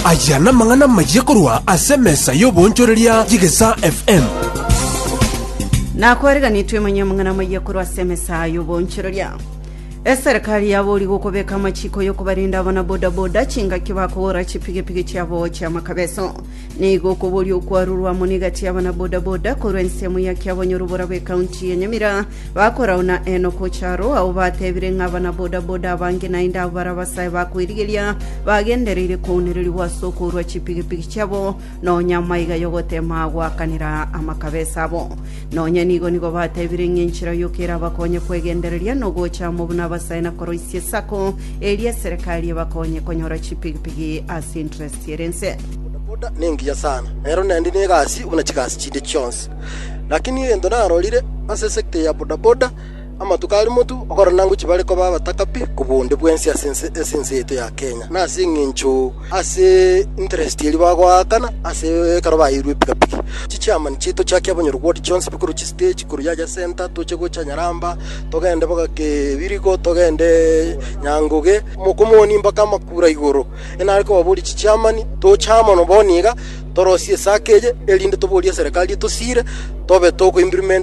aya namang'ana mayekorwa asemesa y'obonchoreria Jigesa FM nakwareganitwe manyamang'ana mayekorwa asemesa y'obonchoreria. Serikali yabori gukobeka amachiko yo kubarinda abana boda boda chinga kibakora chipigepige cyabo cya makabeso nigo kuburi ukwarurwa munigati y'abana boda boda korensemu ya kyabonyorubora be county ya Nyamira bakora una eno ko cyaro abo batebire nk'abana boda boda bange nainda barabasai bakwirigelia bagenderere kunereri wasokorwa chipigepige cyabo no nyamayiga yogotema wakanira amakabesa abo no nyanigo nigo batebire nyenchira yokera bakonye kwegendereria no gocha mu basaina koroisie sako elia serikali bakonye konyora chipigipigi as interest yerense boda ningi sana ero nendi ne gasi unachikasi chinde chonse lakini endo narolire ase sector ya boda boda ama tukali mutu okora nangu chibale ko baba takapi kubunde bwensi asense yetu ya Kenya na singincho ase interest yeli bagwakana ase karoba irwe pikapiki chichama nchito chake abonyorwot Jones bikuru chi stage kuru yaja center toche go chanyaramba togende boga ke biriko togende nyanguge mukomoni mbaka makura igoro enariko baburi chichamani to chama no boniga torosie sakeje elinde toboria serikali tosire tobe toko implement